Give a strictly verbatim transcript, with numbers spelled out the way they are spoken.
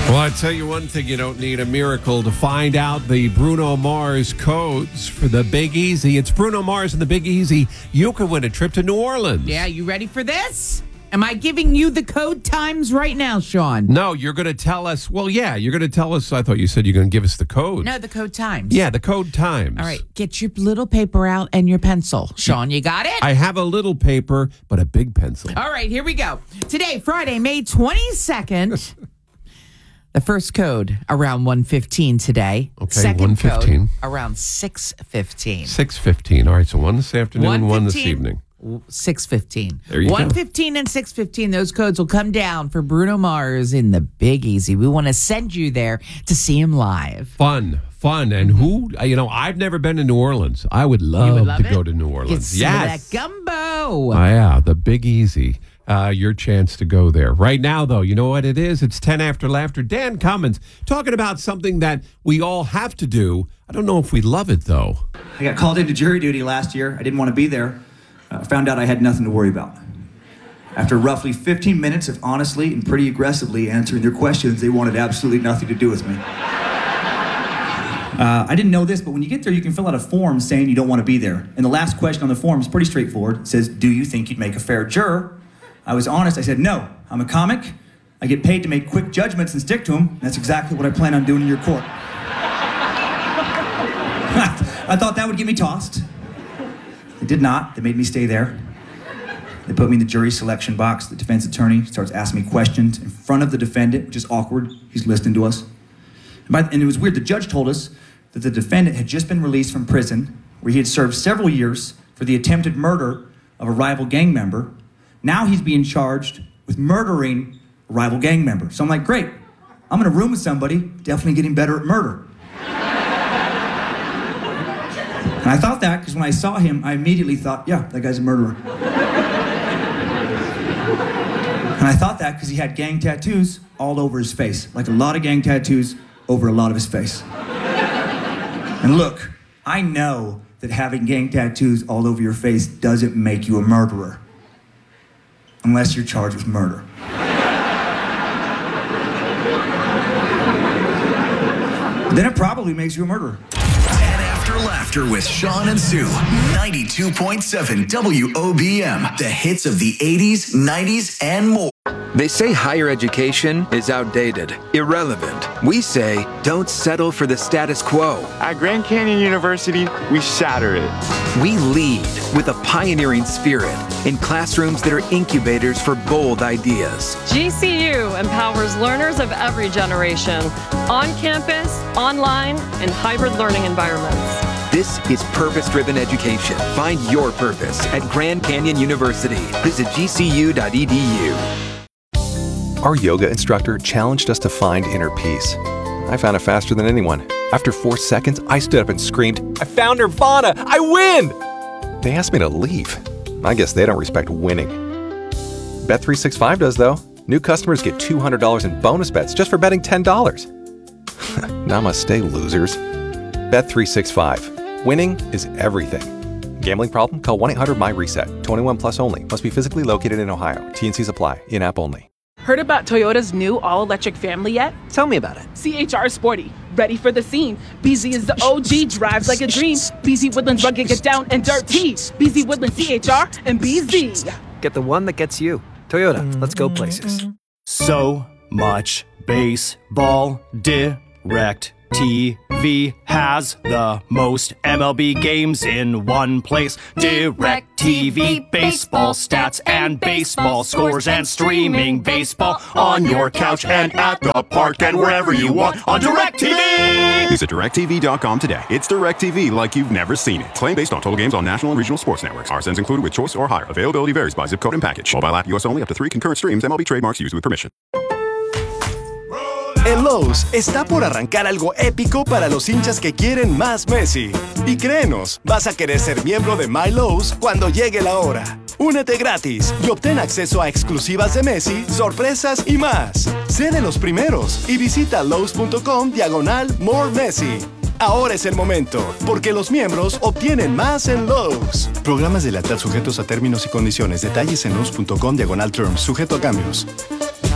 Well, I tell you one thing, you don't need a miracle to find out the Bruno Mars codes for the Big Easy. It's Bruno Mars and the Big Easy. You can win a trip to New Orleans. Yeah, you ready for this? Am I giving you the code times right now, Sean? No, you're going to tell us. Well, yeah, you're going to tell us. I thought you said you're going to give us the code. No, the code times. Yeah, the code times. All right, get your little paper out and your pencil. Sean, you got it? I have a little paper, but a big pencil. All right, here we go. Today, Friday, May twenty-second. The first code around one fifteen today. Okay, Second one fifteen. Code around six fifteen. six fifteen. All right, so one this afternoon, one this evening. six fifteen. There you one go. fifteen and six fifteen. Those codes will come down for Bruno Mars in the Big Easy. We want to send you there to see him live. Fun, fun. And who, you know, I've never been to New Orleans. I would love, would love to it? go to New Orleans. Get some yes. of that gumbo. Oh, yeah, the Big Easy. Uh, your chance to go there. Right now, though, you know what it is? It's ten after laughter. Dan Cummins talking about something that we all have to do. I don't know if we love it, though. I got called into jury duty last year. I didn't want to be there. Uh, found out I had nothing to worry about. After roughly fifteen minutes of honestly and pretty aggressively answering their questions, they wanted absolutely nothing to do with me. Uh, I didn't know this, but when you get there, you can fill out a form saying you don't want to be there. And the last question on the form is pretty straightforward. It says, do you think you'd make a fair juror? I was honest. I said, no. I'm a comic. I get paid to make quick judgments and stick to them. That's exactly what I plan on doing in your court. I thought that would get me tossed. It did not. They made me stay there. They put me in the jury selection box. The defense attorney starts asking me questions in front of the defendant, which is awkward. He's listening to us. And, by, and it was weird. The judge told us that the defendant had just been released from prison, where he had served several years for the attempted murder of a rival gang member. Now he's being charged with murdering a rival gang member. So I'm like, great. I'm in a room with somebody, definitely getting better at murder. And I thought that because when I saw him, I immediately thought, yeah, that guy's a murderer. And I thought that because he had gang tattoos all over his face. Like a lot of gang tattoos over a lot of his face. And look, I know that having gang tattoos all over your face doesn't make you a murderer. Unless you're charged with murder. Then it probably makes you a murderer. ten After Laughter with Sean and Sue. ninety-two point seven W O B M. The hits of the eighties, nineties, and more. They say higher education is outdated, irrelevant. We say don't settle for the status quo. At Grand Canyon University, we shatter it. We lead with a pioneering spirit in classrooms that are incubators for bold ideas. G C U empowers learners of every generation, on campus, online, and hybrid learning environments. This is purpose-driven education. Find your purpose at Grand Canyon University. Visit G C U dot E D U. Our yoga instructor challenged us to find inner peace. I found it faster than anyone. After four seconds, I stood up and screamed, I found Nirvana! I win! They asked me to leave. I guess they don't respect winning. Bet three sixty-five does, though. New customers get two hundred dollars in bonus bets just for betting ten dollars. Namaste, losers. Bet three sixty-five. Winning is everything. Gambling problem? Call one eight hundred M Y reset. twenty-one plus only. Must be physically located in Ohio. T and Cs apply. In-app only. Heard about Toyota's new all-electric family yet? Tell me about it. C H R Sporty. Ready for the scene. B Z is the O G, drives like a dream. B Z Woodlands rugged, get down and dirty. B Z Woodlands C H R and B Z. Get the one that gets you. Toyota, let's go places. So much baseball. Direct T V has the most M L B games in one place. Direct T V, baseball stats and baseball scores and streaming baseball on your couch and at the park and wherever you want on DirecTV. Visit direct T V dot com today. It's DirecTV like you've never seen it. Claim based on total games on national and regional sports networks. R S Ns included with choice or higher. Availability varies by zip code and package. Mobile app U S only, up to three concurrent streams. M L B trademarks used with permission. En Lowe's está por arrancar algo épico para los hinchas que quieren más Messi. Y créenos, vas a querer ser miembro de My Lowe's cuando llegue la hora. Únete gratis y obtén acceso a exclusivas de Messi, sorpresas y más. Sé de los primeros y visita Lowe's.com diagonal More Messi. Ahora es el momento, porque los miembros obtienen más en Lowe's. Programas de lealtad sujetos a términos y condiciones. Detalles en Lowe's.com diagonal terms, sujeto a cambios.